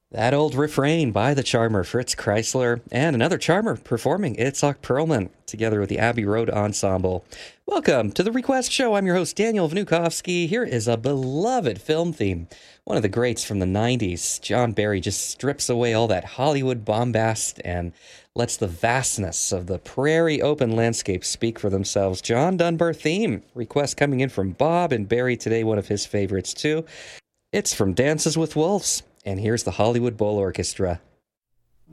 That old refrain by the charmer Fritz Kreisler and another charmer performing Itzhak Perlman together with the Abbey Road Ensemble. Welcome to the Request Show. I'm your host, Daniel Vnukovsky. Here is a beloved film theme, one of the greats from the 90s. John Barry just strips away all that Hollywood bombast and lets the vastness of the prairie open landscape speak for themselves. John Dunbar theme. Request coming in from Bob and Barry today, one of his favorites too. It's from Dances with Wolves. And here's the Hollywood Bowl Orchestra.